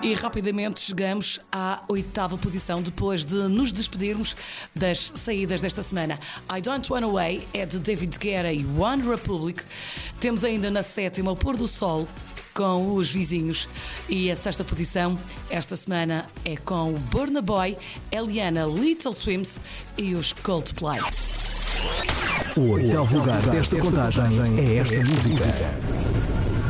E rapidamente chegamos à 8ª posição depois de nos despedirmos das saídas desta semana. I Don't Wanna Away é de David Guetta e One Republic. Temos ainda na 7ª o Pôr do Sol com os Vizinhos. E a 6ª posição esta semana é com o Burna Boy, Eliana, Little Swims e os Coldplay. O 8º lugar desta contagem é esta música.